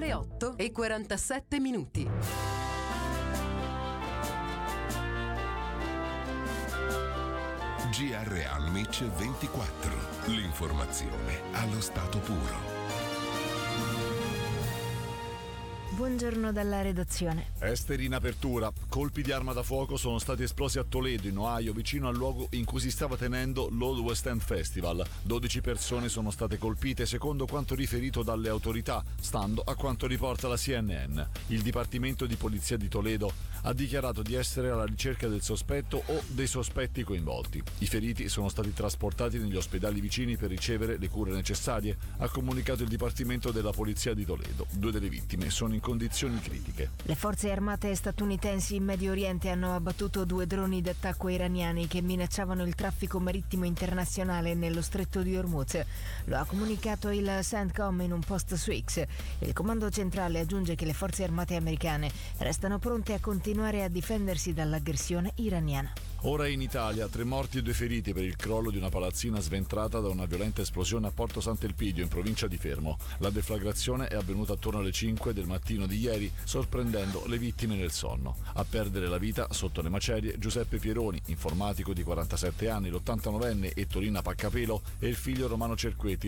Le 8:47. GR Almic 24. L'informazione allo stato puro. Buongiorno dalla redazione. Esteri in apertura. Colpi di arma da fuoco sono stati esplosi a Toledo, in Ohio, vicino al luogo in cui si stava tenendo l'Old West End Festival. 12 persone sono state colpite, secondo quanto riferito dalle autorità, stando a quanto riporta la CNN. Il Dipartimento di Polizia di Toledo ha dichiarato di essere alla ricerca del sospetto o dei sospetti coinvolti. I feriti sono stati trasportati negli ospedali vicini per ricevere le cure necessarie, ha comunicato il Dipartimento della Polizia di Toledo. 2 delle vittime sono in condizioni critiche. Le forze armate statunitensi in Medio Oriente hanno abbattuto 2 droni d'attacco iraniani che minacciavano il traffico marittimo internazionale nello stretto di Hormuz. Lo ha comunicato il CENTCOM in un post su X. Il comando centrale aggiunge che le forze armate americane restano pronte a continuare a difendersi dall'aggressione iraniana. Ora in Italia, 3 morti e 2 feriti per il crollo di una palazzina sventrata da una violenta esplosione a Porto Sant'Elpidio, in provincia di Fermo. La deflagrazione è avvenuta attorno alle 5 del mattino di ieri, sorprendendo le vittime nel sonno. A perdere la vita sotto le macerie Giuseppe Pieroni, informatico di 47 anni, l'89enne Ettorina Paccapelo e il figlio Romano Cerqueti,